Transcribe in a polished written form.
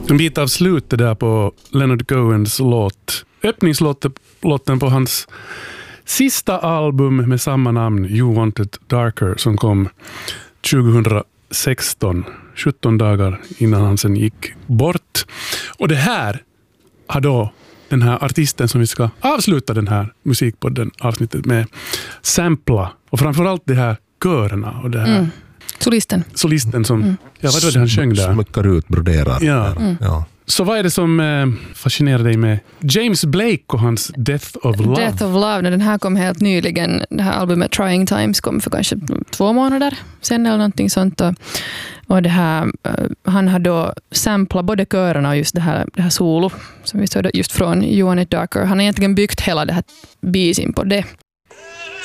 En bit av slutet där på Leonard Cohens låt. Öppningslåten på hans sista album med samma namn, You Want It Darker, som kom 2016, 17 dagar innan han sen gick bort. Och det här har då den här artisten som vi ska avsluta den här musikpodden avsnittet med sampla. Och framförallt det här körerna och det här solisten som, ja, vad var det han sjöng där? Smyckar ut, broderar. Ja. Ja. Så vad är det som fascinerar dig med James Blake och hans Death of Love? Death of Love, den här kom helt nyligen. Det här albumet Trying Times kom för kanske 2 månader sen eller någonting sånt. Och det här, han har då samplat både körerna och just det här solo som vi såg just från You Want It Darker. Han har egentligen byggt hela det här beasen på det.